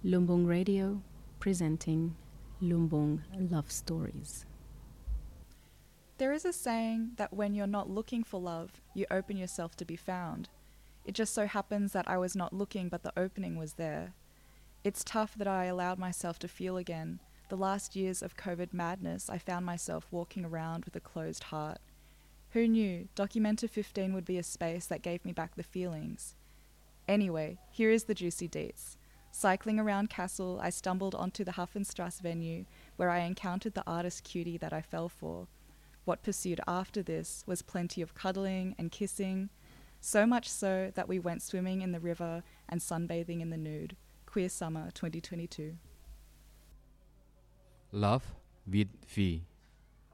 Lumbung Radio presenting Lumbung Love Stories. There is a saying that when you're not looking for love, you open yourself to be found. It just so happens that I was not looking, but the opening was there. It's tough that I allowed myself to feel again. The last years of COVID madness, I found myself walking around with a closed heart. Who knew Documenta 15 would be a space that gave me back the feelings? Anyway, here is the juicy deets. Cycling around Kassel, I stumbled onto the Hafenstrasse venue where I encountered the artist cutie that I fell for. What pursued after this was plenty of cuddling and kissing, so much so that we went swimming in the river and sunbathing in the nude. Queer Summer 2022. Love with V.